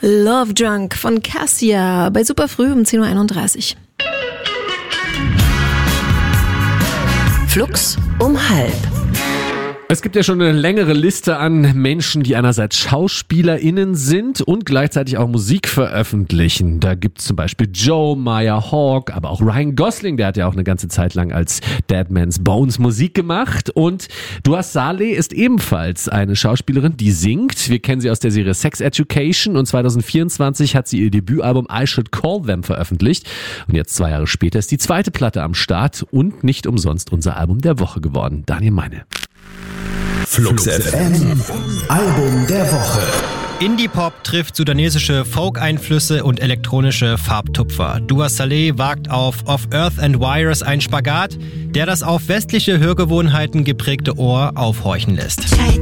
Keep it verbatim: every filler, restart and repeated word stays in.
Love Drunk von Cassia bei Superfrüh um zehn Uhr einunddreißig. Flux um halb. Es gibt ja schon eine längere Liste an Menschen, die einerseits SchauspielerInnen sind und gleichzeitig auch Musik veröffentlichen. Da gibt es zum Beispiel Joe, Maya Hawke, aber auch Ryan Gosling, der hat ja auch eine ganze Zeit lang als Dead Man's Bones Musik gemacht. Und Dua Saleh ist ebenfalls eine Schauspielerin, die singt. Wir kennen sie aus der Serie Sex Education und zwanzig vierundzwanzig hat sie ihr Debütalbum I Should Call Them veröffentlicht. Und jetzt zwei Jahre später ist die zweite Platte am Start und nicht umsonst unser Album der Woche geworden. Daniel Meine. Flux F M, Album der Woche. Indie-Pop trifft sudanesische Folk-Einflüsse und elektronische Farbtupfer. Dua Saleh wagt auf Of Earth and Wires ein Spagat, der das auf westliche Hörgewohnheiten geprägte Ohr aufhorchen lässt. Tried